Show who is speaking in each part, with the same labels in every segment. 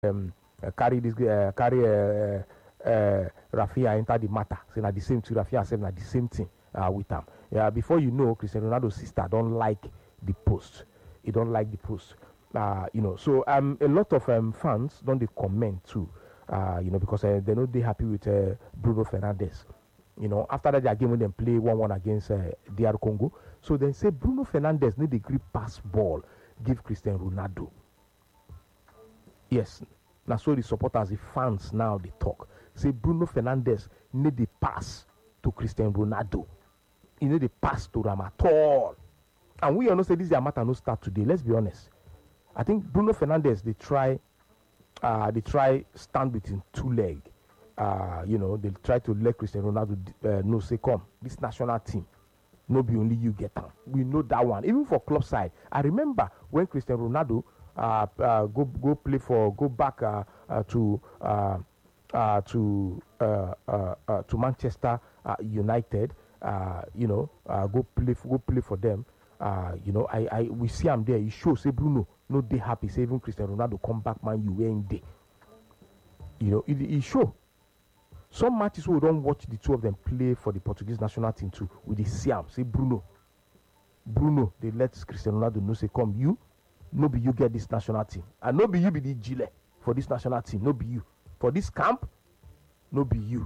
Speaker 1: carry Rafinha enter the matter. Say na the same thing. Rafinha said na the same thing with him. Yeah, before you know, Cristiano Ronaldo's sister don't like the post. He don't like the post. So a lot of fans don't they comment too. Because they're not they happy with Bruno Fernandes. After that their game when they play 1-1 against DR Congo, so they say Bruno Fernandes need the grip pass ball, give Cristiano Ronaldo. Yes, now so the supporters, the fans now they talk. Say Bruno Fernandes need the pass to Cristiano Ronaldo. He need the pass to Ram at all. And we all know say this matter no start today. Let's be honest. I think Bruno Fernandes they try stand between two legs. They try to let Cristiano Ronaldo know say come this national team. No be only you get them. We know that one. Even for club side, I remember when Cristiano Ronaldo go back to Manchester United. Go play for them. We see him there. He shows say Bruno no dey happy. Say even Cristiano Ronaldo come back, man, you ain't there. He show. Some matches we don't watch the two of them play for the Portuguese national team too. We dey see him say Bruno, they let Cristiano Ronaldo know say come you, no be you get this national team, and no be you be the Gile for this national team. No be you for this camp. No be you.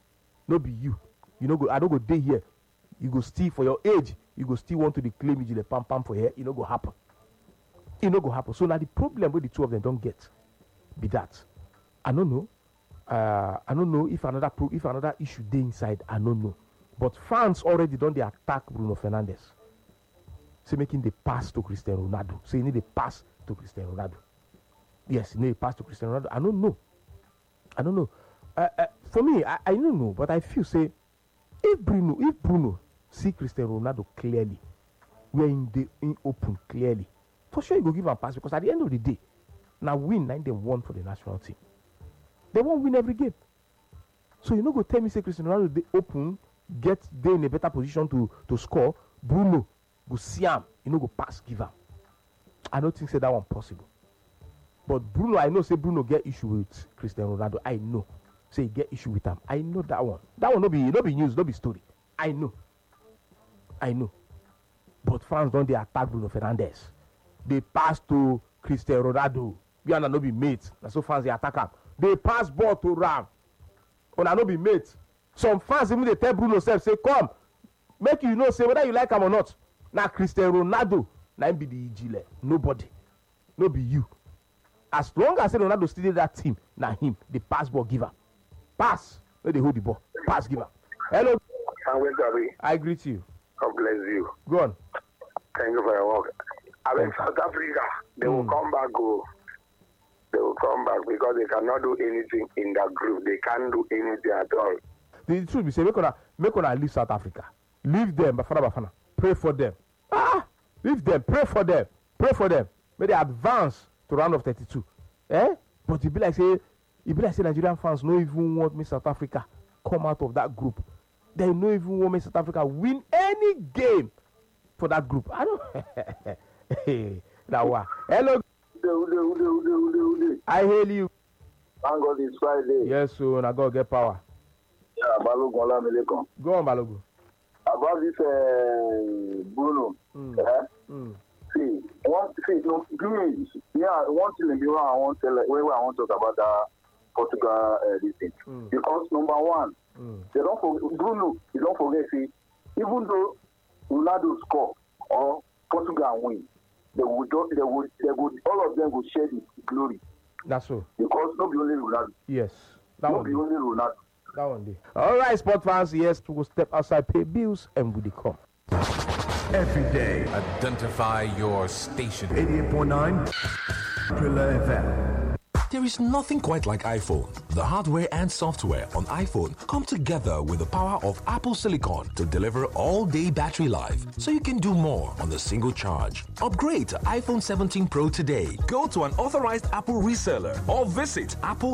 Speaker 1: I don't go day here. You go still for your age. You go still want to claim Gile pam for here. It no go happen. So now the problem with the two of them don't get be that. I don't know. I don't know if another issue dey inside. I don't know. But fans already don't they attack Bruno Fernandes. Say making the pass to Cristiano Ronaldo. Say you need a pass to Cristiano Ronaldo. Yes, you need a pass to Cristiano Ronaldo. I don't know. For me, I don't know. But I feel say if Bruno see Cristiano Ronaldo clearly, we're in open clearly, for sure he go give him a pass, because at the end of the day, now win 9-1 for the national team. They won't win every game. So you know go tell me say Cristiano Ronaldo they open, they in a better position to score. Bruno go see him, go pass, give him. I don't think say that one possible. But Bruno, I know say Bruno get issue with Cristiano Ronaldo. I know. Say he get issue with him. I know that one. That one no be news, no be story. I know. But fans don't they attack Bruno Fernandes. They pass to Cristiano Ronaldo. We are not be mates. That's so fans they attack him. They pass ball to Ram. Una no be mates. Some fans even they tell Bruno self say come, make you know say whether you like him or not. Now Cristiano Ronaldo, now him be the Gile. Nobody, no be you. As long as Ronaldo still that team, now him the pass ball giver. Pass, let they hold the ball. Pass giver. Hello. I greet you.
Speaker 2: God bless you.
Speaker 1: Go on.
Speaker 2: Thank you for your work. I mean, South Africa, they will come back. They will come back because they cannot do anything in that group. They can't do anything at all.
Speaker 1: The truth be say, make una leave South Africa. Leave them, Bafana. Pray for them. Leave them. Pray for them. May they advance to round of 32. But it be like say Nigerian fans no even want me South Africa come out of that group. They no even want me South Africa win any game for that group. I don't. That one. Hello. I hail you.
Speaker 3: Thank God it's Friday.
Speaker 1: Yes, so I gotta get power.
Speaker 3: Yeah, Balogun Olamilekun.
Speaker 1: Go on, Balogun.
Speaker 3: About this Bruno. One thing I want to talk about Portugal this thing. Because number one, they don't forget Bruno. You don't forget, see, even though Ronaldo score or Portugal win, they would all of them would share the glory.
Speaker 1: That's so.
Speaker 3: Because not be only Ronaldo.
Speaker 1: Yes. That
Speaker 3: not be only Ronaldo.
Speaker 1: That one day. All right, sport fans. Yes, we will step outside, pay bills, and we come.
Speaker 4: Every day.
Speaker 5: Identify your station.
Speaker 4: 88.9 Thriller FM.
Speaker 5: There is nothing quite like iPhone. The hardware and software on iPhone come together with the power of Apple Silicon to deliver all-day battery life, so you can do more on a single charge. Upgrade to iPhone 17 Pro today. Go to an authorized Apple reseller or visit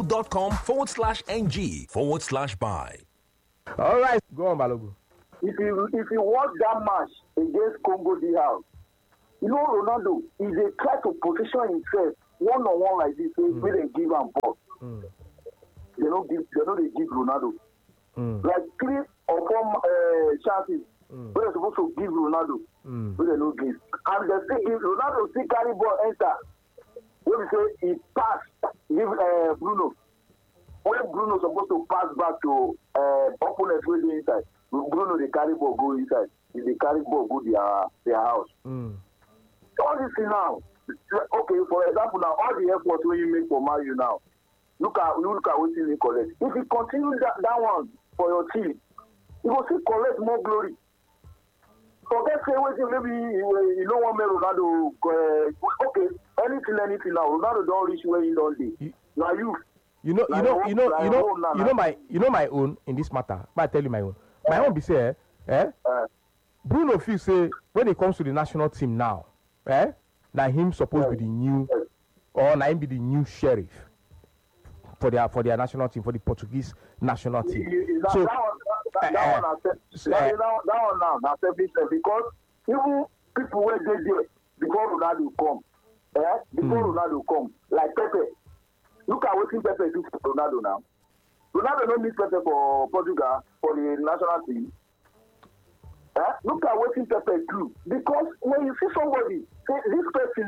Speaker 5: apple.com/ng/buy.
Speaker 1: All right, go on, Balogun.
Speaker 3: If you watch that match against Congo DR, you know Ronaldo is a try to position himself one-on-one like this, wey dem give am ball. They no dey give Ronaldo. Like 3 or 4 chances wey dem suppose to give Ronaldo, wey dem no give. And dem still give Ronaldo still carry ball enter. Wey be say he pass give Bruno. When Bruno supposed to pass back to opponent wey dey inside, Bruno dey carry ball go inside. He dey carry ball go their house. All this thing now, okay, for example now, all the effort wey you make for Man U now, look at wetin he collect. If you continue that one for your team, you go still collect more glory. Forget say wetin maybe you no wan make Ronaldo okay, anything now. Ronaldo don reach where he don dey. Na you.
Speaker 1: You know my own in this matter. But I tell you my own. My own be say, Bruno feel say when it comes to the national team now, na him supposed to be the new, or na him be the new sheriff for their national team, for the Portuguese national team. So
Speaker 3: that one now na selfish because even people wey dey there before Ronaldo come, Ronaldo come, like Pepe. Look at wetin Pepe do for Ronaldo now. Ronaldo no need Pepe for Portugal for the national team. Look at wetin Pepe do because when you see somebody say this person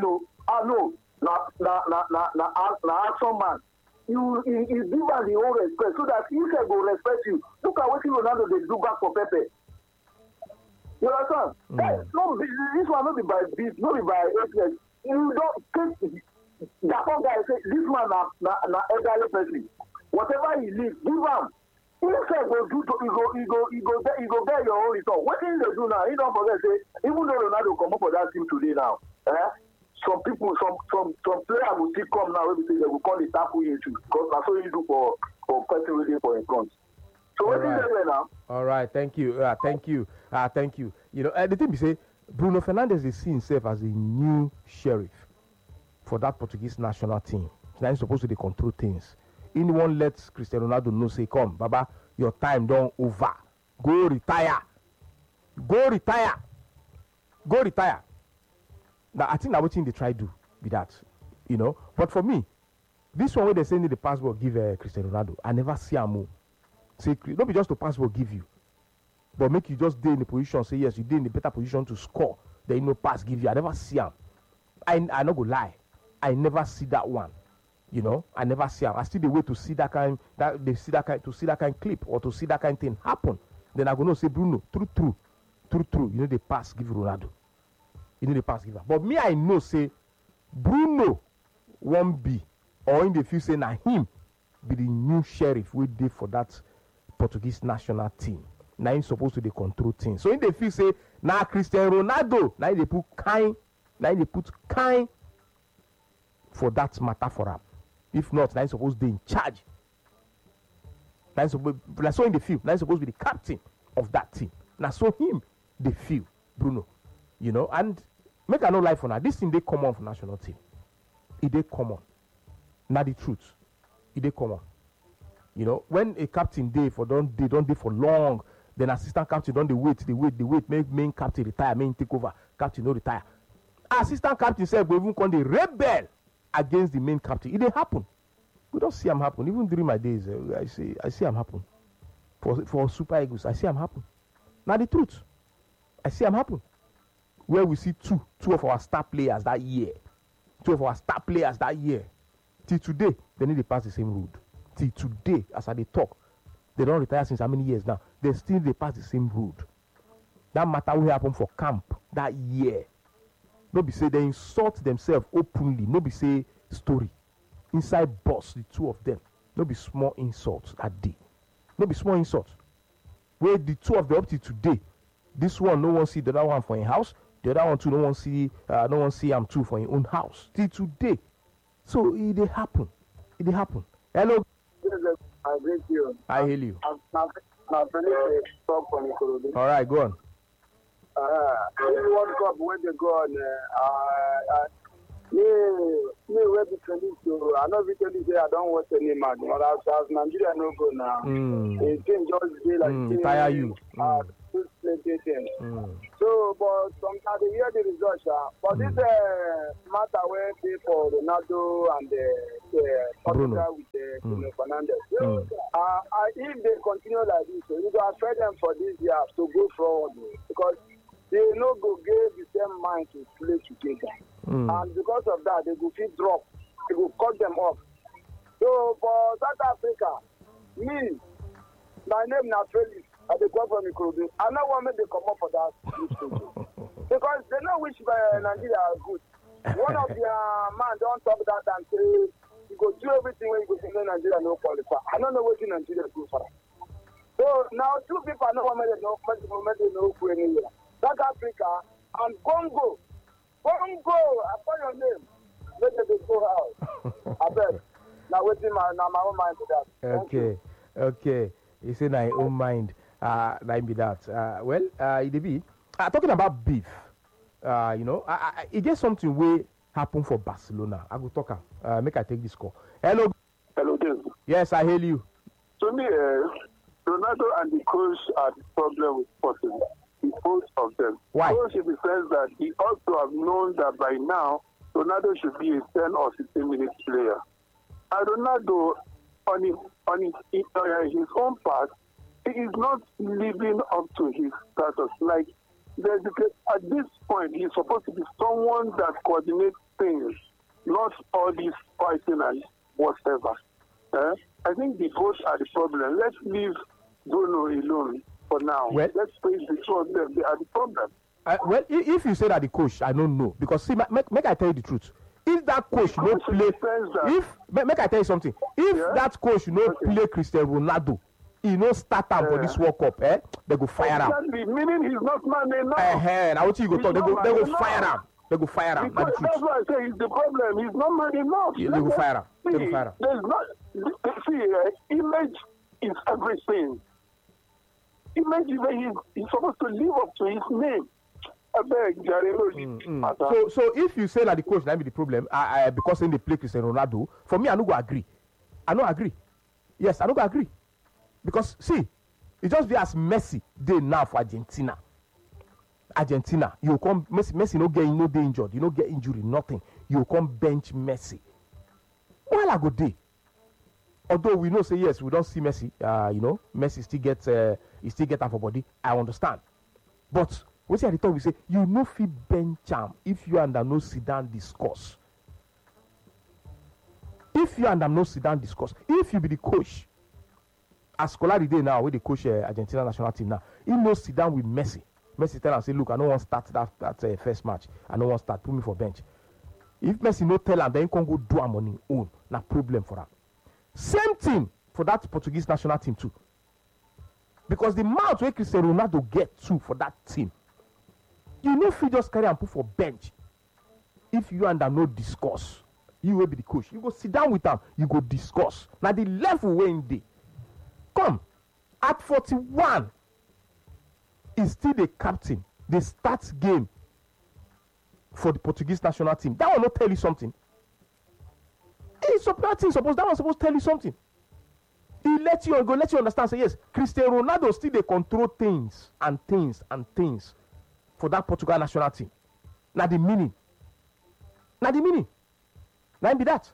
Speaker 3: na action man, you give am the whole respect so that he go respect you. Look at wetin Ronaldo dey do back for Pepe. You understand? No, this one no be by beat, no be by interest. You don't take that one guy say this man na elderly person. Whatever he needs, give am. He go do he go get your own return. What he dey do now? He don't forget say even though Ronaldo come up for that team today now, some people, some players will still come now. Maybe they will call it tackle you too, because that's what you do for person waiting for in front. So what is it now?
Speaker 1: All right, thank you, thank you. You know, the thing be say Bruno Fernandes is seeing himself as a new sheriff for that Portuguese national team. Now he's supposed to control things. Anyone lets Cristiano Ronaldo know, say, come, Baba, your time don't over. Go retire. Now, I think that what they try to do with that, you know. But for me, this one where they send the passport give Cristiano Ronaldo, I never see him say, don't be just a passport give you, but make you just stay in the position, say, yes, you did in the better position to score, then you know pass give you. I never see him. I not go lie. I never see that one. You know, I never see him. I still the way to see that kind clip or to see that kind of thing happen. Then I go no say Bruno, true. You know the pass give Ronaldo. You know the pass giver. But me I know say Bruno won't be, or in the future na him be the new sheriff we did for that Portuguese national team. Now he's supposed to the control things. So in the future say now Cristiano Ronaldo, now they put kind for that matter for him. If not, now he's supposed to be in charge. Now so in the field, now he's supposed to be the captain of that team. Now so him they feel Bruno, you know, and make I no lie for now. This thing they common for national team. It they common. Not the truth. It they common. You know, when a captain they don't for long, then assistant captain don't they wait, make main captain retire, main take over, captain no retire. Assistant captain said we even call the rebel against the main captain. It didn't happen. We don't see them happen. Even during my days, I see them happen. For Super Eagles, I see them happen. Now the truth, I see them happen. Where we see two of our star players that year. Till today, they need to pass the same road. Till today, as I they talk, they don't retire since how many years now? They pass the same road. That matter will happen for camp that year. Nobody say they insult themselves openly. Nobody say story. Inside boss, the two of them. Nobody small insults that day. Nobody small insults. Where the two of them up to today, this one no one see the other one for in house. The other one too no one see him too for his own house. Till today. So it dey happen. Hello.
Speaker 3: I greet you.
Speaker 1: I hail you.
Speaker 3: All
Speaker 1: right, go on.
Speaker 3: This World Cup when they go on, me wey be training so I no fit tell you say I don watch any match but as Nigeria no go now the thing just dey like
Speaker 1: tire you
Speaker 3: plenty things so but sometimes they hear the result but this matter wey dey for Ronaldo and the Portugal with Bruno Fernandes if they continue like this you go affect them for this year to go forward because they no go get the same mind to play together. And because of that, they go feel drop. They go cut them off. So for South Africa, me, my name is Felix. I dey come from Ikorodu. I no want make they come up for that because they know which Nigeria are good. One of their man don't talk that and say you go do everything when you go to Nigeria no qualify. I don't know what Nigeria do for that. So now two people I know what make they no go anywhere. South Africa and Congo. Congo, I call your name. Let them go out. I bet. Now waiting my own mind to that.
Speaker 1: Okay. You say my own mind. Like be that. Idebi, talking about beef. It gets something way happen for Barcelona. I go talk. Make I take this call. Hello,
Speaker 3: Dave.
Speaker 1: Yes, I hear you.
Speaker 3: To me, Ronaldo and the coach are the problem with Portugal. Both of them.
Speaker 1: Why?
Speaker 3: Coach in the sense that he also have known that by now Ronaldo should be a 10 or 15 minute player. And Ronaldo, on his own part, he is not living up to his status. Like at this point, he's supposed to be someone that coordinates things, not all these fighting and whatever. I think the both are the problem. Let's leave Bruno alone. For now, let's face the two of them. They are the problem.
Speaker 1: If you say that the coach, I don't know because see, make I tell you the truth. If that coach no play, make I tell you something. If that coach no play Cristiano Ronaldo, he no start time for this World Cup. They go fire him.
Speaker 3: Exactly. Meaning he's not man enough.
Speaker 1: Now what you go talk? They go fire him. They go fire him.
Speaker 3: That's why I say he's the problem. He's not man enough.
Speaker 1: They go fire him. They go fire him.
Speaker 3: There's not. Image is everything. Imagine that he's supposed to live up to his name. I beg,
Speaker 1: So if you say that the coach might be the problem, because in the play Cristiano Ronaldo, for me I no go agree. I no agree. Yes, I no go agree. Because see, it just be as Messi dey now for Argentina. You come Messi no get injured, you no get injury, nothing. You come bench Messi. While I go dey. Although we know say yes, we don't see Messi. Messi still gets he still get am for body. I understand, but what at the top we say you no fit bench am if you and am no sit down discuss. If you and am no sit down discuss, if you be the coach, as Scolari dey now, wey dey coach Argentina national team now, he no sit down with Messi. Messi tell am say, look, I no wan start that first match. I no wan start. Put me for bench. If Messi no tell am, then he can go do am on him own. Na problem for am. Same thing for that Portuguese national team too. Because the amount where Cristiano Ronaldo get too for that team, you know, if you just carry and put for bench, if you and them no discuss, you will be the coach. You go sit down with them, you go discuss. Now the level where in day, come at 41, is still the captain. They start game for the Portuguese national team. That will not tell you something. That one supposed to tell you something. He let you understand. Say yes, Cristiano Ronaldo still they control things for that Portugal national team. Now the meaning. Now be that.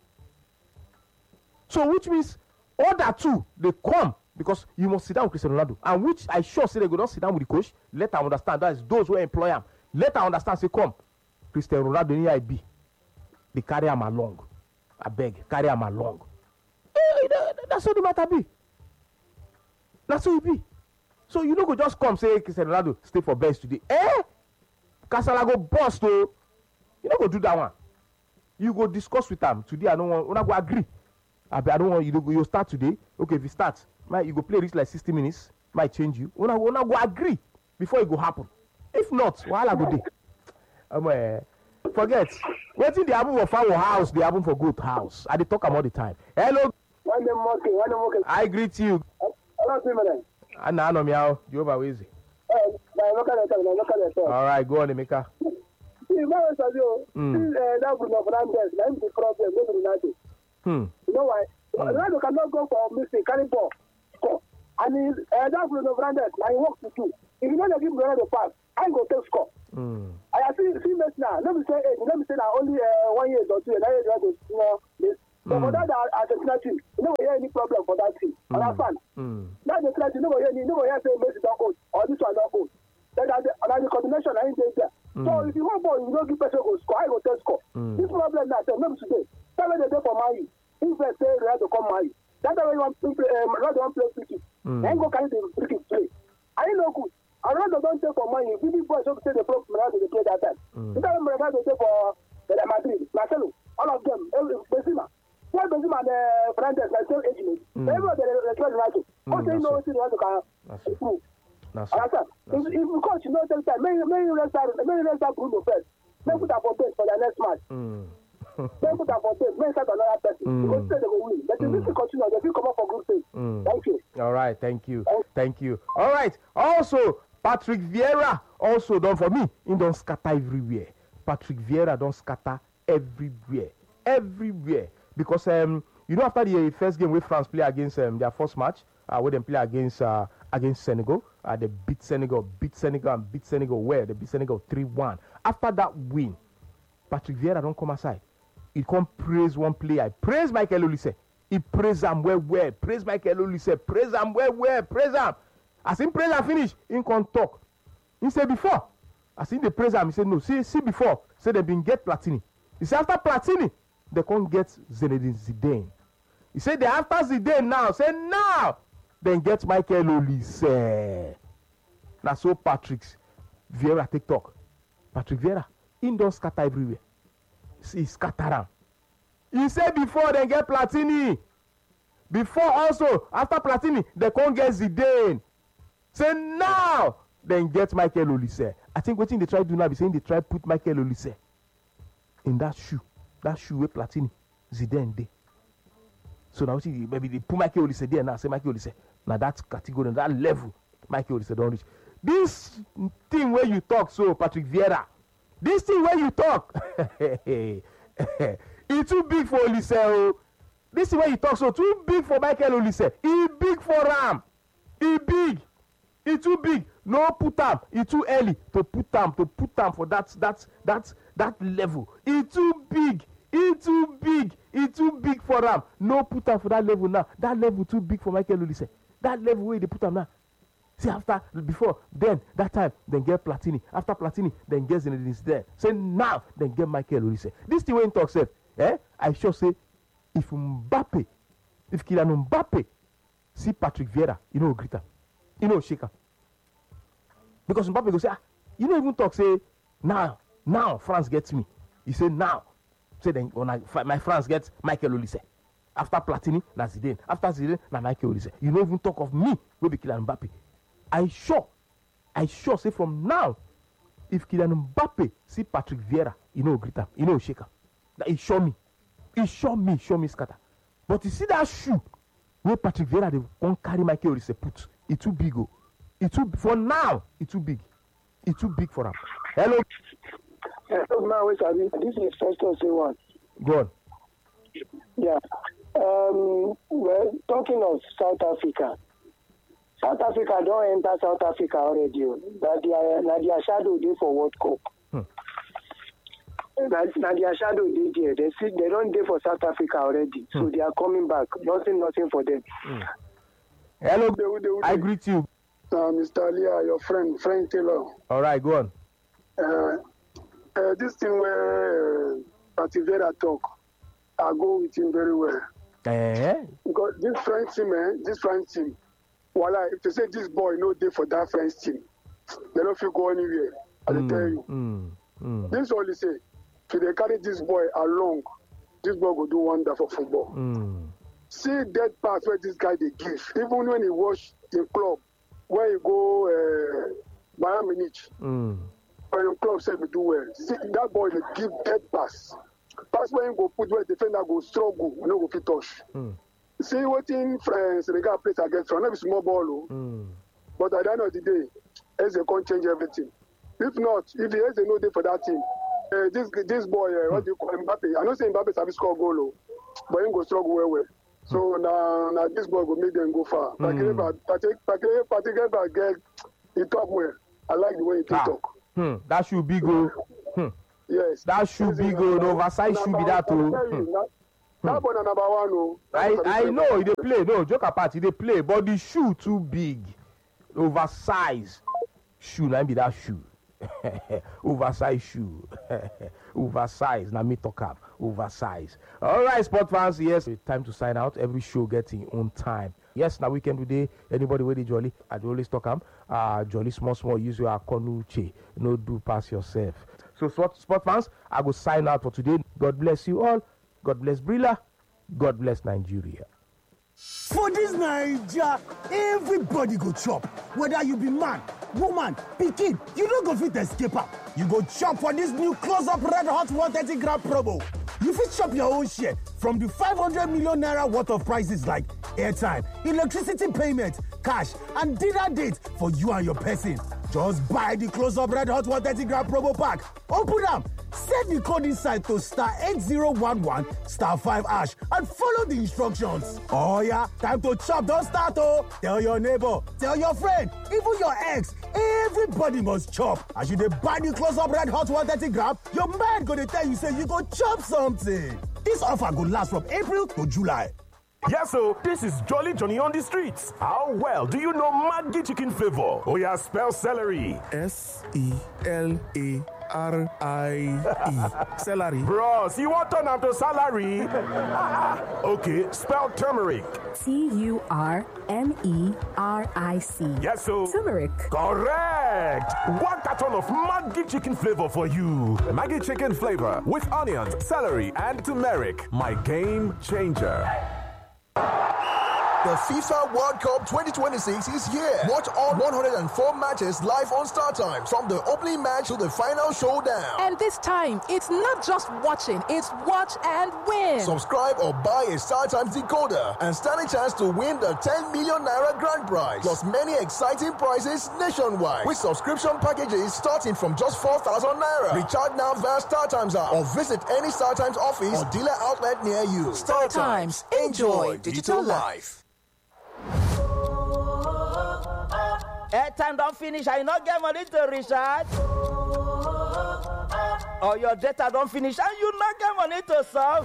Speaker 1: So which means other two they come because you must sit down with Cristiano Ronaldo, and which I sure say they go not sit down with the coach. Let them understand that is those who employ him. Let them understand. Say come, Cristiano Ronaldo in IB. They carry him along. I beg, carry him along. That's how the matter be. That's how it be. So you don't go just come say Cristiano Ronaldo stay for bench today. Kasala go bust oh. You don't go do that one. You go discuss with them today. I don't want go agree. I don't want you to go. You start today. Okay, if you start, you go play this like 60 minutes. Might change you. Una go agree before it go happen. If not, while I go dey. Forget. Wetin dey happen for our house, dey happen for good house. I dey talk am all the time. Hello. I greet you.
Speaker 3: Hello,
Speaker 1: Ana meow. Jehovah Wezi. All right, go on, Emeka.
Speaker 6: See, my Sadio, that Bruno Fernandes, that's the problem with Ronaldo. You know why? Ronaldo cannot go for mistake, carry ball, score. And that Bruno Fernandes, I work to do. If you don't give Ronaldo pass, I go take score. I see Messi now. Let me say now only 1 year or 2 years. This. But for that Argentina team, you never hear any problem for that team. Understand? That Argentina team, you never hear say Messi don't coach or this one don't coach. Then the combination I ain't there. So if you want ball, you don't give person go score. I go take score. This problem now, maybe today. 7 days for Mali. If they say Ronaldo come Mali, that's why you want to play. Ronaldo want play free kick. Then go carry the free kick play. I ain't no good. I Ronaldo don't take for Mali. Big boys don't say the pro Ronaldo they play that time. You tell them Ronaldo take for Madrid, Marcelo, all of them. Benzema. Why Benzema and Fernandes are still aging? Everybody they try Ronaldo. Also, you know what Ronaldo can improve. If you coach, you know, tell time. Maybe you rest out Bruno first. Then put up for base for the next match. Then put up for base. Then start another person. Because they will win. But if you continue, they will come up for group stage. Thank you.
Speaker 1: All right, thank you. All right. Also, Patrick Vieira also done for me. He don't scatter everywhere. Patrick Vieira don't scatter everywhere. Because you know, after the first game where France play against their first match, where they play against Senegal, they beat Senegal where they beat Senegal 3-1. After that win, Patrick Vieira don't come aside. He come praise one player. Praise Michael Olise. He praise him well. Praise Michael Olise. Praise him well. Praise him. As him praise and finish, he come talk. He say before. As him they praise him, he say no. See before. Say they been get Platini. He say after Platini, they can't get Zinedine Zidane. He said they after Zidane now. Say now, then get Michael Olise. Now so Patrick Vieira take talk. Patrick Vieira, he don't scatter everywhere. He scatter him. He said before they get Platini. Before also, after Platini, they can't get Zidane. Say now, then get Michael Olise. I think what thing they try to do now is saying they try to put Michael Olise in that shoe where Platini, Zidane dey. So now see, maybe they put Michael Olise there now. Say Michael Olise, now that category, that level, Michael Olise don't reach. This thing where you talk, so Patrick Vieira, this thing where you talk, it's too big for Olise. Oh. This thing where you talk, so too big for Michael Olise. He big for Ram. He big. He too big. No put am. He too early to put am for that level. He too big. He too big for am. No put am for that level now. That level too big for Michael Olise. That level where they put am now. See before then that time then get Platini. After Platini then get Zinedine Zidane. Say now then get Michael Olise. This thing when he talk say, I sure say if Kylian Mbappe see Patrick Vieira, you know greet am. You know shake am. Because Mbappe go say, you don't even talk say now France gets me. He say now. Say then when my France gets Michael Olise. After Platini, na Zidane. After Zidane, na Michael Olise. You don't even talk of me will be Kylian Mbappe. I sure say from now, if Kylian Mbappe see Patrick Vieira, you know greet am, you know shake am. That he show me scatter. But you see that shoe where Patrick Vieira they won't carry Michael Olise put. It too big. For now, it's too big. It's too big for him. Hello.
Speaker 6: Hello, this is Festus Ewan.
Speaker 1: Go on.
Speaker 6: Yeah. Well, talking of South Africa don't enter South Africa already. That their shadow dey for World Cup. That their shadow dey there. They don't dey for South Africa already. So they are coming back. Nothing for them.
Speaker 1: Hello. I greet you.
Speaker 6: Mr. Alia, your friend, Frank Taylor.
Speaker 1: All right, go on.
Speaker 6: This thing where Patrick Vieira talk, I go with him very well. Because this French team, voila, if they say this boy no day for that French team, they don't feel go anywhere. I tell you. This is all they say. If they carry this boy along, this boy will do wonder for football. See that pass where this guy they give. Even when he watch in club, where you go Bayern Munich, when the club say we do well. See that boy they give dead pass. Pass where you go put where defender go struggle, you know go fit touch. See what in France the guy plays against France, not small ball. But at the end of the day, Eze can't change everything. If not, if the Eze no day for that team, this boy, what do you call him, Mbappe? I know say Mbappe sabi score goal, but he go struggle well. So now this boy will make them go far. Patrick get he talk well. I like the way he talk.
Speaker 1: That should be good.
Speaker 6: Yes.
Speaker 1: That should be good. Oversized should be that too.
Speaker 6: That boy number one. No.
Speaker 1: I know they play. No, joke apart, they play, but the shoe too big. Oversized shoe, let be that shoe. Oversized shoe. Oversized. Now me talk up. Oversized. All right, sport fans. Yes, it's time to sign out. Every show gets in on time. Yes, now weekend today. Anybody with the jolly? I do always talk jolly small. Use your konuche. No do pass yourself. So sport fans, I go sign out for today. God bless you all. God bless Brilla. God bless Nigeria.
Speaker 7: For this Naija, everybody go chop. Whether you be man, woman, pikin, you don't go fit escape am. You go chop for this new close-up red hot 130-gram promo. You fit chop your own share from the 500 million naira worth of prices like airtime, electricity payment, cash, and dinner date for you and your person. Just buy the close-up red hot 130-gram promo pack. Open am. Set the code inside to *8011 *5# and follow the instructions. Oh yeah, time to chop, don't start oh. Tell your neighbor, tell your friend, even your ex, everybody must chop. As you dey buy the close-up red hot 130-gram, your mind gonna tell you say you go chop something. This offer go last from April to July.
Speaker 8: Yes, so this is Jolly Johnny on the streets. How well do you know Maggi chicken flavor? Oh yeah, spell celery.
Speaker 9: SELARIE. Celery.
Speaker 8: Bros, you want turn am to salary? Okay, spell turmeric.
Speaker 10: TURMERIC.
Speaker 8: Yes, so
Speaker 10: Turmeric.
Speaker 8: Correct. 1 carton of Maggi chicken flavor for you.
Speaker 11: Maggi chicken flavor with onions, celery, and turmeric. My game changer.
Speaker 12: The FIFA World Cup 2026 is here. Watch all 104 matches live on StarTimes, from the opening match to the final showdown.
Speaker 13: And this time, it's not just watching, it's watch and win.
Speaker 12: Subscribe or buy a StarTimes decoder and stand a chance to win the 10 million naira grand prize, plus many exciting prizes nationwide with subscription packages starting from just 4,000 naira. Recharge now via StarTimes app or visit any StarTimes office or dealer outlet near you.
Speaker 13: StarTimes. Enjoy digital life.
Speaker 14: Airtime don't finish, I not get money to recharge. Or your data don't finish and you not get money to solve.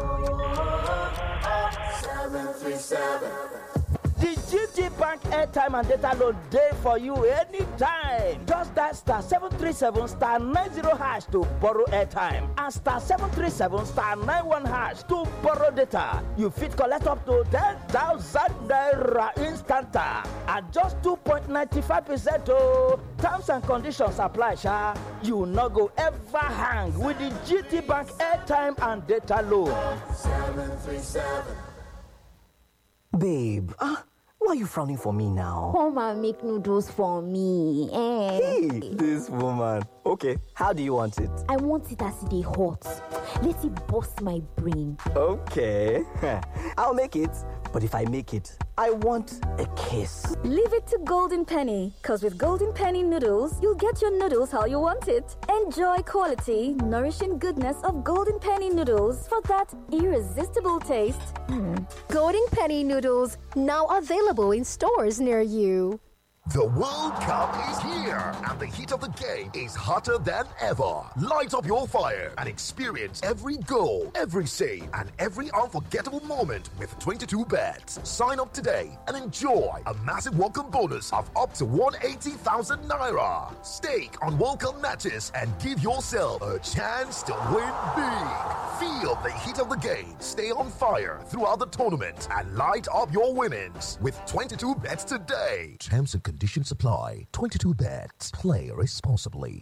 Speaker 14: 737. The GT Bank airtime and data load day for you anytime. Just dial *737*90# to borrow airtime and *737*91# to borrow data. You fit collect up to 10,000 naira instant at just 2.95%. Oh, terms and conditions apply, sha. You no go ever hang with the GT Bank airtime and data load. 737.
Speaker 15: Babe, why are you frowning for me now?
Speaker 16: Come and make noodles for me.
Speaker 15: Hey, this woman. Okay, how do you want it?
Speaker 16: I want it as they hot. Let it bust my brain.
Speaker 15: Okay, I'll make it. But if I make it, I want a kiss.
Speaker 17: Leave it to Golden Penny, because with Golden Penny noodles, you'll get your noodles how you want it. Enjoy quality, nourishing goodness of Golden Penny noodles for that irresistible taste.
Speaker 18: Golden Penny noodles, now available in stores near you.
Speaker 19: The World Cup is here, and the heat of the game is hotter than ever. Light up your fire and experience every goal, every save, and every unforgettable moment with 22Bet. Sign up today and enjoy a massive welcome bonus of up to 180,000 naira. Stake on World Cup matches and give yourself a chance to win big. Feel the heat of the game. Stay on fire throughout the tournament and light up your winnings with 22Bet today. Terms and conditions apply. 22Bet. Play responsibly.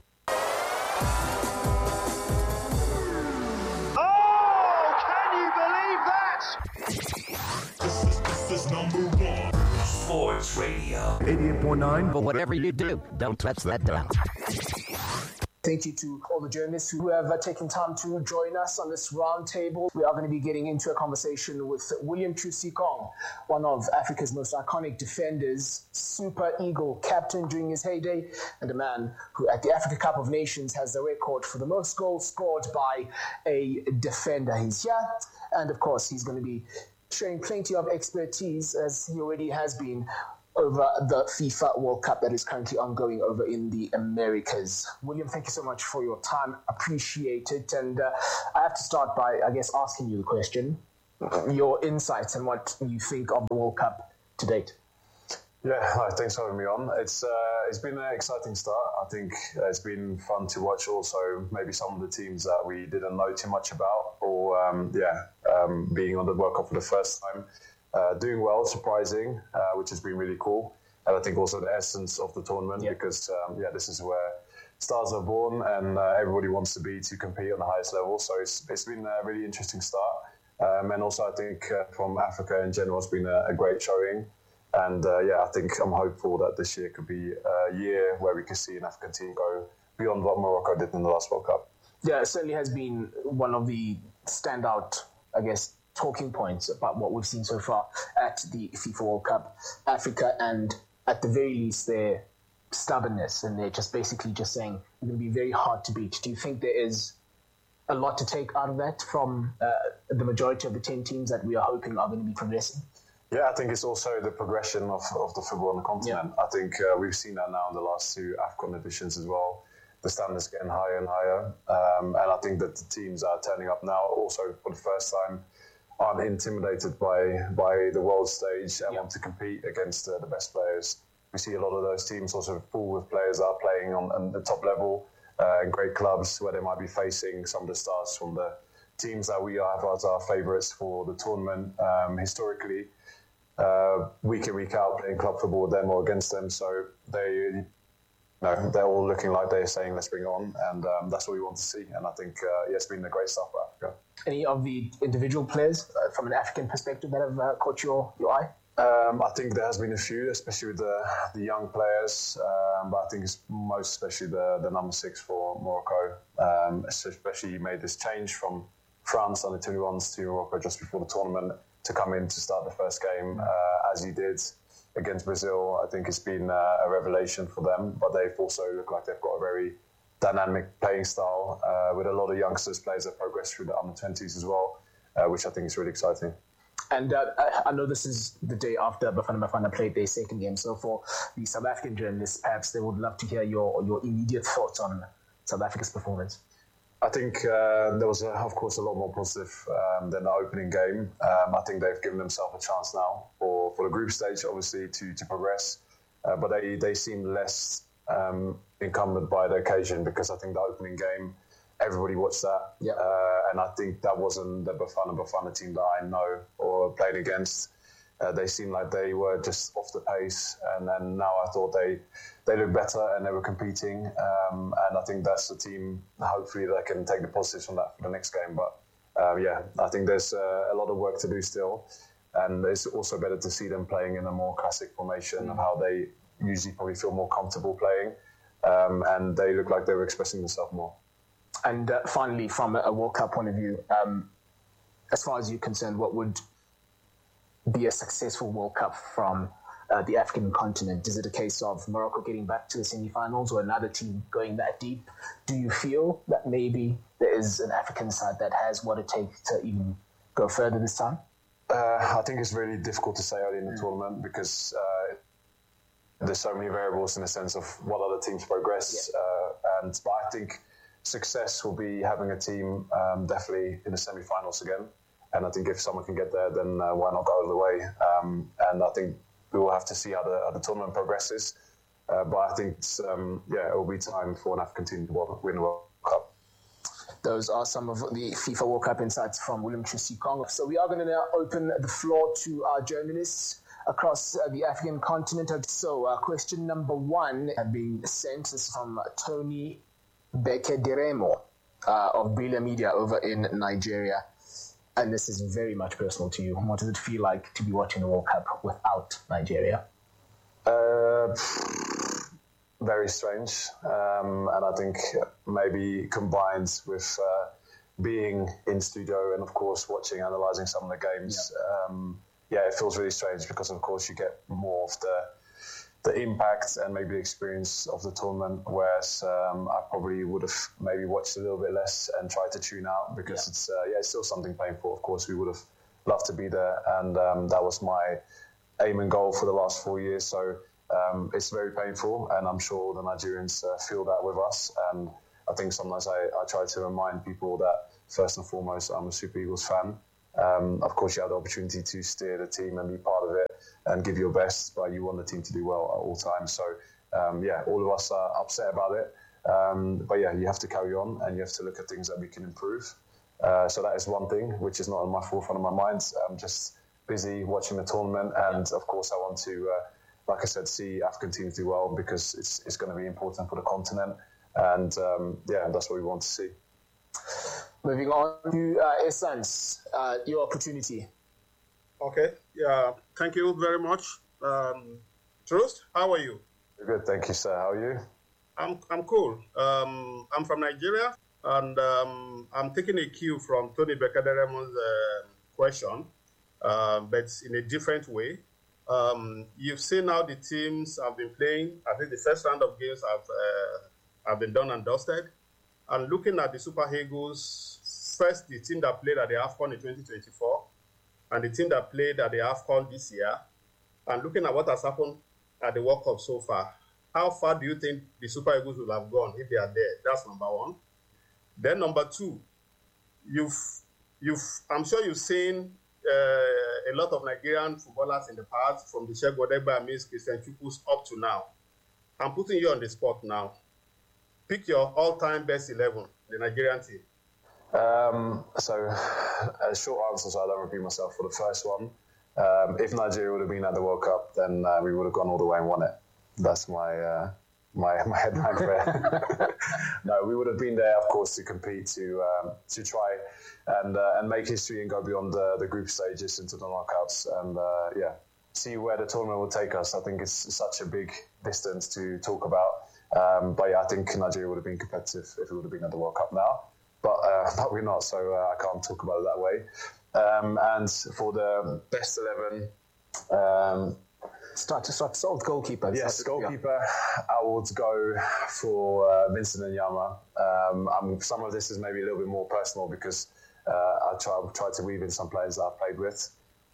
Speaker 20: Oh, can you believe that?
Speaker 4: This is number 1 Sports Radio 88.9.
Speaker 21: But whatever you do, don't touch that dial.
Speaker 9: Thank you to all the journalists who have taken time to join us on this roundtable. We are going to be getting into a conversation with William Troost-Ekong, one of Africa's most iconic defenders, Super Eagle captain during his heyday, and a man who at the Africa Cup of Nations has the record for the most goals scored by a defender. He's here, and of course he's going to be showing plenty of expertise, as he already has been, over the FIFA World Cup that is currently ongoing over in the Americas. William, thank you so much for your time. Appreciate it. And I have to start by, I guess, asking you the question, your insights and what you think of the World Cup to date.
Speaker 21: Yeah, hi, thanks for having me on. It's been an exciting start. I think it's been fun to watch also maybe some of the teams that we didn't know too much about, or being on the World Cup for the first time. Doing well, surprising, which has been really cool. And I think also the essence of the tournament, because this is where stars are born and everybody wants to compete on the highest level. So it's been a really interesting start. And also I think from Africa in general, it's been a great showing. And I think I'm hopeful that this year could be a year where we can see an African team go beyond what Morocco did in the last World Cup.
Speaker 9: Yeah, it certainly has been one of the standout, I guess, talking points about what we've seen so far at the FIFA World Cup. Africa, and at the very least their stubbornness, and they're just basically just saying we're going to be very hard to beat. Do you think there is a lot to take out of that from the majority of the 10 teams that we are hoping are going to be progressing?
Speaker 21: Yeah, I think it's also the progression of the football on the continent. I think we've seen that now in the last two AFCON editions as well. The standards getting higher and higher, and I think that the teams are turning up now also for the first time aren't intimidated by the world stage and want to compete against the best players. We see a lot of those teams also full with players that are playing on the top level in great clubs where they might be facing some of the stars from the teams that we have as our favourites for the tournament historically. Week in, week out, playing club football with them or against them. So they're all looking like they're saying, let's bring it on. And that's what we want to see. And I think it's been a great start for Africa.
Speaker 9: Any of the individual players from an African perspective that have caught your eye?
Speaker 21: I think there has been a few, especially with the young players. But I think it's most especially the number 6 for Morocco. Especially he made this change from France under 21s to Morocco just before the tournament to come in to start the first game as he did against Brazil. I think it's been a revelation for them, but they've also looked like they've got a very dynamic playing style with a lot of youngsters, players that progress through the under-20s as well, which I think is really exciting.
Speaker 9: And I know this is the day after Bafana Bafana played their second game, so for the South African journalists, perhaps they would love to hear your immediate thoughts on South Africa's performance.
Speaker 21: I think there was, of course, a lot more positive than the opening game. I think they've given themselves a chance now for the group stage, obviously, to progress. But they seem less encumbered by the occasion, because I think the opening game, everybody watched that. And I think that wasn't the Bafana team that I know or played against. They seemed like they were just off the pace, and then now I thought they looked better and they were competing, and I think that's the team, hopefully they can take the positives from that for the next game. But I think there's a lot of work to do still, and it's also better to see them playing in a more classic formation of how they usually probably feel more comfortable playing, and they look like they were expressing themselves more.
Speaker 9: And finally, from a World Cup point of view, as far as you're concerned, what would be a successful World Cup from the African continent? Is it a case of Morocco getting back to the semi-finals or another team going that deep? Do you feel that maybe there is an African side that has what it takes to even go further this time?
Speaker 21: I think it's really difficult to say early in the tournament, because there's so many variables in the sense of what other teams progress. But I think success will be having a team definitely in the semi-finals again. And I think if someone can get there, then why not go all the way? And I think we will have to see how the tournament progresses. But I think it will be time for an African team to win the World Cup.
Speaker 9: Those are some of the FIFA World Cup insights from William Troost-Ekong. So we are going to now open the floor to our journalists across the African continent. So question number 1 being sent is from Tony Bekediremo of Brilliant Media over in Nigeria. And this is very much personal to you. What does it feel like to be watching the World Cup without Nigeria?
Speaker 21: very strange, and I think maybe combined with being in studio and of course analysing some of the games, it feels really strange because of course you get more of the impact and maybe the experience of the tournament, whereas I probably would have maybe watched a little bit less and tried to tune out because it's still something painful. Of course, we would have loved to be there, and that was my aim and goal for the last 4 years. So it's very painful, and I'm sure the Nigerians feel that with us. And I think sometimes I try to remind people that first and foremost, I'm a Super Eagles fan. Of course, you have the opportunity to steer the team and be part of it and give your best, but you want the team to do well at all times. So, all of us are upset about it. But you have to carry on and you have to look at things that we can improve. So that is one thing which is not on my forefront of my mind. I'm just busy watching the tournament, and of course, I want to, like I said, see African teams do well because it's going to be important for the continent. And that's what we want to see.
Speaker 9: Moving on to Essence, your opportunity.
Speaker 2: Okay. Yeah. Thank you very much. Trust, how are you?
Speaker 21: Good, thank you, sir. How are you?
Speaker 2: I'm cool. I'm from Nigeria, and I'm taking a cue from Tony Bekaderamon's question, but in a different way. You've seen how the teams have been playing. I think the first round of games have been done and dusted. And looking at the Super Eagles, first the team that played at the AFCON in 2024 and the team that played at the AFCON this year, and looking at what has happened at the World Cup so far, how far do you think the Super Eagles will have gone if they are there? That's number one. Then number two, I'm sure you've seen a lot of Nigerian footballers in the past, from the Sheikh Wadegba and Christian Chukwus up to now. I'm putting you on the spot now. Pick your all-time best 11, the Nigerian team.
Speaker 21: So, a short answer, so I don't repeat myself for the first one. If Nigeria would have been at the World Cup, then we would have gone all the way and won it. That's my headline prayer. No, we would have been there, of course, to compete, to try and make history and go beyond the group stages into the knockouts, and see where the tournament will take us. I think it's such a big distance to talk about. I think Nigeria would have been competitive if we would have been at the World Cup now. But we're not, so I can't talk about it that way. And for the best 11...
Speaker 9: Start with goalkeeper.
Speaker 21: Yes, goalkeeper. I would go for Vincent Nyama. Some of this is maybe a little bit more personal because I try to weave in some players that I've played with.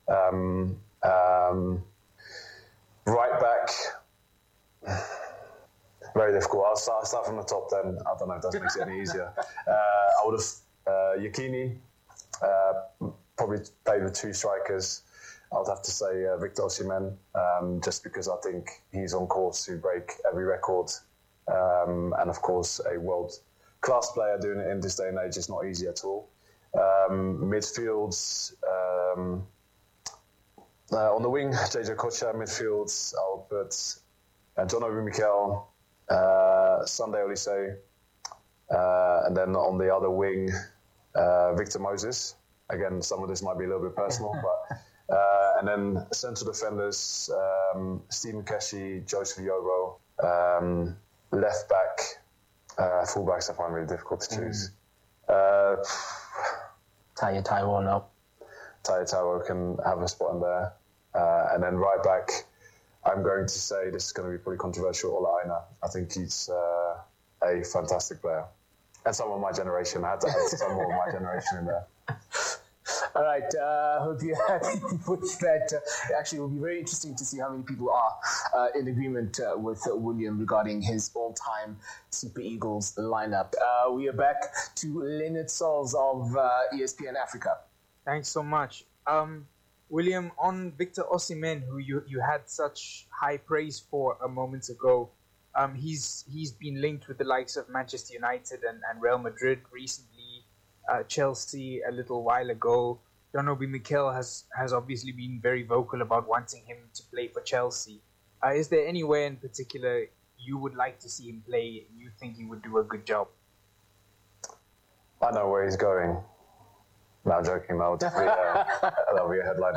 Speaker 21: Right back... Very difficult. I'll start from the top then. I don't know if that makes it any easier. I would have Yekini, probably played with two strikers. I would have to say Victor Osimhen, just because I think he's on course to break every record. And of course, a world-class player doing it in this day and age is not easy at all. Midfields, on the wing, JJ Kocha. Midfields, I'll put John Obi Mikel, Sunday Oliseh, and then on the other wing, Victor Moses. Again, some of this might be a little bit personal, but and then central defenders, Stephen Keshi, Joseph Yobo, left back, full backs I find really difficult to choose.
Speaker 9: Tayo Taiwo now.
Speaker 21: Tayo Taiwo can have a spot in there, and then right back. I'm going to say this is going to be pretty controversial. Ola Aina. I think he's a fantastic player. And some of my generation. I had to add some more of my generation in there.
Speaker 9: All right. Hope you're happy with that. Actually, it will be very interesting to see how many people are in agreement with William regarding his all-time Super Eagles lineup. We are back to Leonard Sauls of ESPN Africa.
Speaker 22: Thanks so much. William, on Victor Osimhen, who you had such high praise for a moment ago, he's been linked with the likes of Manchester United and Real Madrid recently, Chelsea a little while ago. John Obi Mikel has obviously been very vocal about wanting him to play for Chelsea. Is there anywhere in particular you would like to see him play and you think he would do a good job?
Speaker 21: I know where he's going. No, I'm joking. That'll be a headline.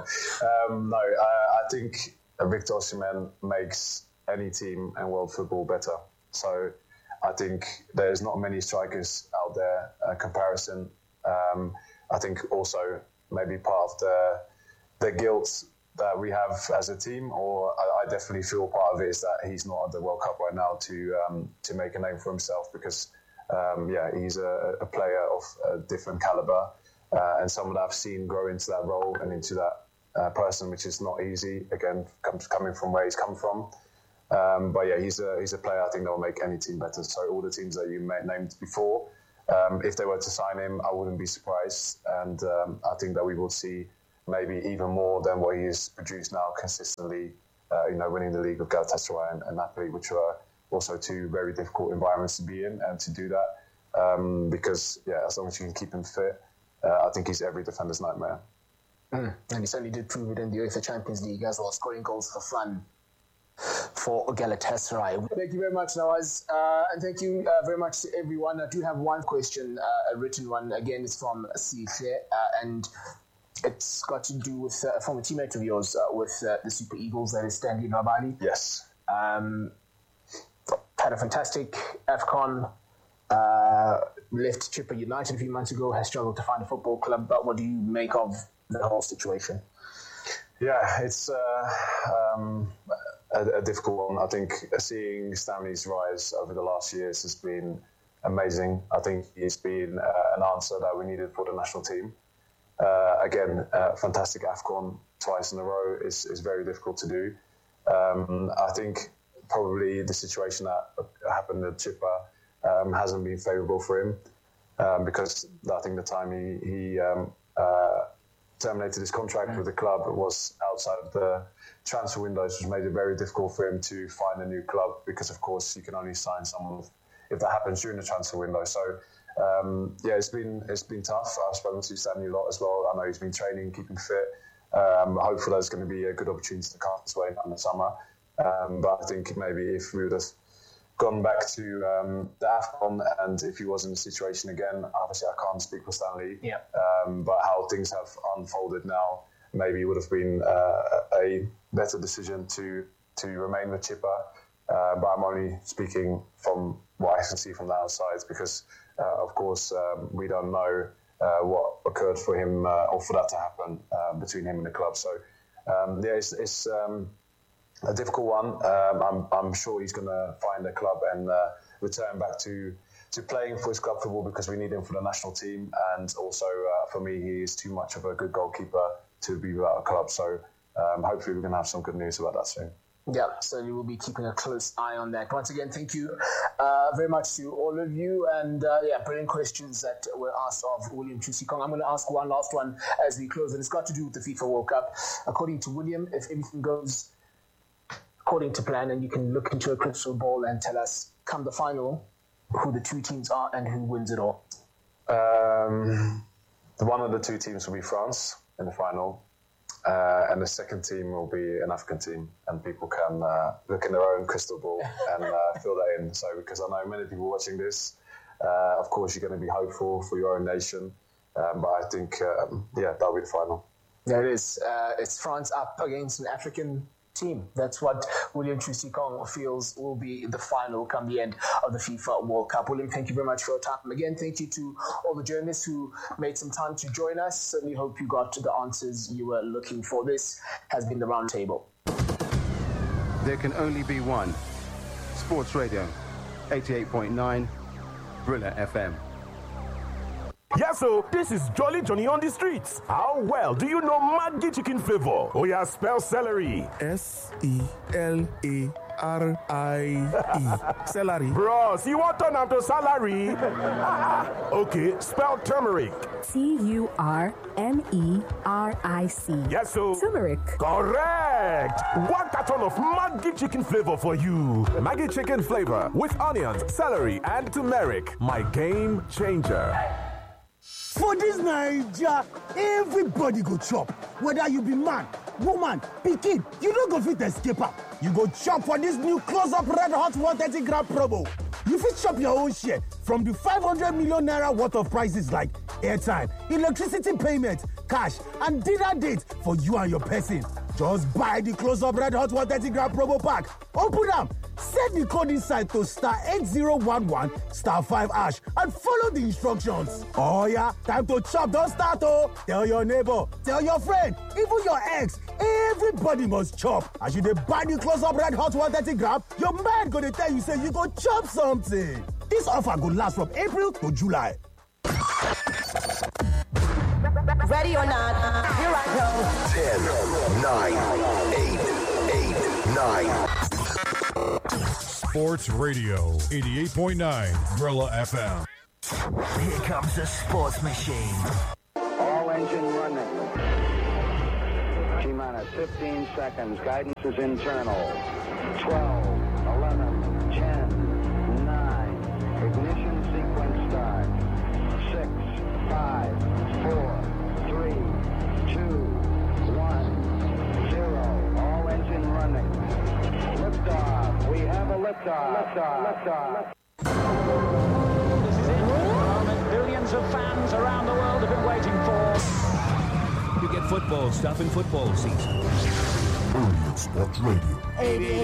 Speaker 21: I think Victor Osimhen makes any team and world football better. So I think there's not many strikers out there. Comparison. I think also maybe part of the guilt that we have as a team, or I definitely feel part of it is that he's not at the World Cup right now to make a name for himself, because he's a player of a different caliber and someone that I've seen grow into that role and into that person, which is not easy. Again, coming from where he's come from. But yeah, he's a player I think that will make any team better. So all the teams that you named before, if they were to sign him, I wouldn't be surprised. And I think that we will see maybe even more than what he has produced now consistently, winning the league of Galatasaray and Napoli, which are also two very difficult environments to be in, and to do that. Because, as long as you can keep him fit, I think he's every defender's nightmare.
Speaker 9: And he certainly did prove it in the UEFA Champions League as well, scoring goals for fun for Galatasaray. Thank you very much, Nawaz. And thank you very much to everyone. I do have one question, a written one. Again, it's from Sihle, and it's got to do with a former teammate of yours with the Super Eagles, that is Stanley Nwabali.
Speaker 21: Yes.
Speaker 9: Had a fantastic AFCON, left Chippa United a few months ago, has struggled to find a football club. But what do you make of the whole situation?
Speaker 21: Yeah, it's a difficult one. I think seeing Stanley's rise over the last years has been amazing. I think he's been an answer that we needed for the national team. Again, fantastic AFCON twice in a row is very difficult to do. I think probably the situation that happened at Chippa hasn't been favourable for him, because I think the time he terminated his contract with the club was outside of the transfer windows, which made it very difficult for him to find a new club, because of course you can only sign someone if that happens during the transfer window. So it's been tough. I've spoken to Stanley a lot as well. I know he's been training, keeping fit. Hopefully there's going to be a good opportunity to come his way in the summer. But I think maybe if we would have gone back to the AFCON, and if he was in the situation again, obviously I can't speak for Stanley, but how things have unfolded now, maybe it would have been a better decision to remain with Chippa. But I'm only speaking from what I can see from the outside, because of course we don't know what occurred for him or for that to happen between him and the club. So it's a difficult one. I'm sure he's going to find a club and return back to playing for his club football, because we need him for the national team. And also, for me, he is too much of a good goalkeeper to be without a club. So hopefully we're going to have some good news about that soon.
Speaker 9: Yeah, certainly we'll be keeping a close eye on that. Once again, thank you very much to all of you. And brilliant questions that were asked of William Chusikong. I'm going to ask one last one as we close, and it's got to do with the FIFA World Cup. According to William, if everything goes according to plan, and you can look into a crystal ball and tell us, come the final, who the two teams are and who wins it all.
Speaker 21: One of the two teams will be France in the final, and the second team will be an African team, and people can look in their own crystal ball and fill that in. So, because I know many people watching this, of course you're going to be hopeful for your own nation, but I think that'll be the final.
Speaker 9: There it is. It's France up against an African team. That's what William Chusikong feels will be the final come the end of the FIFA World Cup. William, thank you very much for your time. Again, thank you to all the journalists who made some time to join us. Certainly hope you got the answers you were looking for. This has been the Roundtable.
Speaker 3: There can only be one. Sports Radio, 88.9, Brilla FM.
Speaker 8: Yes, so this is Jolly Johnny on the streets. How well do you know Maggi chicken flavor? Oh yeah, spell celery.
Speaker 5: S-E-L-A-R-I-E. Celery.
Speaker 8: Bros, you want turn to salary? Okay, spell turmeric.
Speaker 10: Turmeric.
Speaker 8: Yes, so
Speaker 10: turmeric.
Speaker 8: Correct. One carton of Maggi chicken flavor for you.
Speaker 11: Maggi chicken flavor with onions, celery, and turmeric. My game changer.
Speaker 7: For this Naija, everybody go chop. Whether you be man, woman, pikin, you no go fit escape am. You go chop for this new close-up red hot 130-gram promo. You fit chop your own share from the 500 million naira worth of prices like airtime, electricity payment, cash, and dinner date for you and your person. Just buy the Close-Up Red Hot 130 gram promo pack. Open them. Set the code inside to star 8011 star 5 hash and follow the instructions. Oh yeah, time to chop, don't start oh. Tell your neighbor, tell your friend, even your ex, everybody must chop. As you dey buy the Close-Up Red Hot 130 gram, your man gonna tell you say you go chop something. This offer go last from April to July.
Speaker 1: Ready or not, here I go.
Speaker 4: 10, 9, 8, 8, 9. Sports Radio 88.9 Gorilla FM.
Speaker 6: Here comes the sports machine.
Speaker 23: All engine running. T-minus 15 seconds. Guidance is internal. 12, 11, 10, 9. Ignition sequence start. 6, 5, 4, 3, 2, 1, 0. All engine running. Liftoff. We have a liftoff. Liftoff.
Speaker 24: This is it. The moment billions of fans around the world have been waiting for.
Speaker 25: You get football stuff in football season.
Speaker 4: Brilliant Sports Radio.